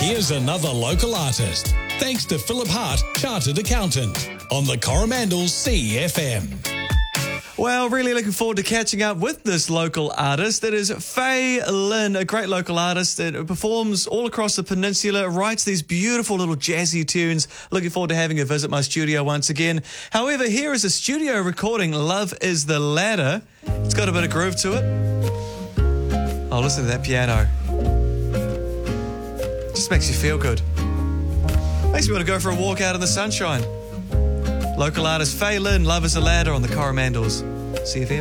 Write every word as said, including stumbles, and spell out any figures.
Here's another local artist. Thanks to Philip Hart, Chartered Accountant, on the Coromandel C F M. Well, really looking forward to catching up with this local artist. It is Faye Lynn, a great local artist that performs all across the peninsula, writes these beautiful little jazzy tunes. Looking forward to having her visit my studio once again. However, here is a studio recording, Love is the Ladder. It's got a bit of groove to it. Oh, listen to that piano. Just makes you feel good. Makes me want to go for a walk out in the sunshine. Local artist Faye Lynn, Love is a Ladder on the Coromandels C F M.